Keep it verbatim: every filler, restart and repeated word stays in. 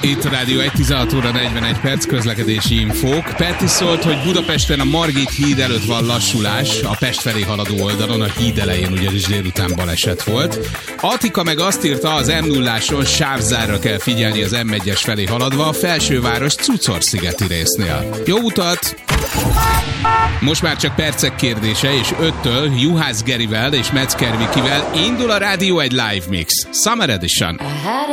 Itt a Rádió egy, tizenhat óra negyvenegy perc, közlekedési infók. Peti szólt, hogy Budapesten a Margit híd előtt van lassulás, a Pest felé haladó oldalon, a híd elején ugyanis délután baleset volt. Atika meg azt írta, az em nulláson sávzárra kell figyelni az em egyes felé haladva, a Felsőváros Cucorszigeti résznél. Jó utat! Most már csak percek kérdése, és öttől Juhász Gerivel és Metzger Vikivel indul a Rádió egy live mix. Summer Edition.